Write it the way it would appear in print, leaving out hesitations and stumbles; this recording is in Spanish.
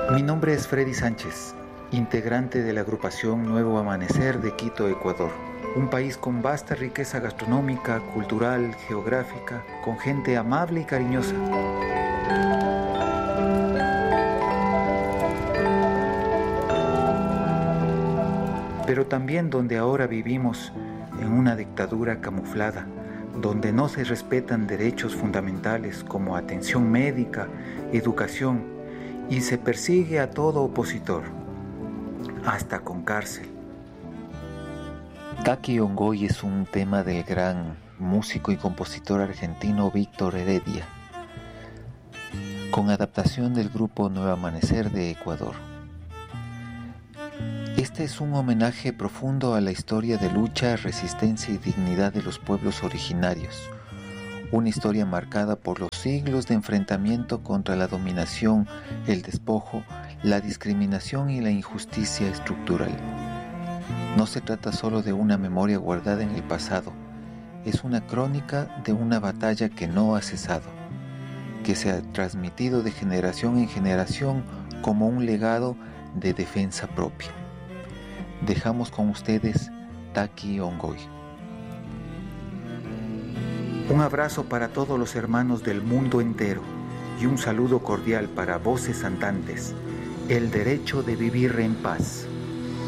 Mi nombre es Freddy Sánchez, integrante de la agrupación Nuevo Amanecer de Quito, Ecuador. Un país con vasta riqueza gastronómica, cultural, geográfica, con gente amable y cariñosa. Pero también donde ahora vivimos en una dictadura camuflada, donde no se respetan derechos fundamentales como atención médica, educación, y se persigue a todo opositor, hasta con cárcel. Taki Ongoy es un tema del gran músico y compositor argentino Víctor Heredia, con adaptación del grupo Nuevo Amanecer de Ecuador. Este es un homenaje profundo a la historia de lucha, resistencia y dignidad de los pueblos originarios, una historia marcada por los siglos de enfrentamiento contra la dominación, el despojo, la discriminación y la injusticia estructural. No se trata solo de una memoria guardada en el pasado, es una crónica de una batalla que no ha cesado, que se ha transmitido de generación en generación como un legado de defensa propia. Dejamos con ustedes Taki Ongoy. Un abrazo para todos los hermanos del mundo entero y un saludo cordial para voces andantes, el derecho de vivir en paz.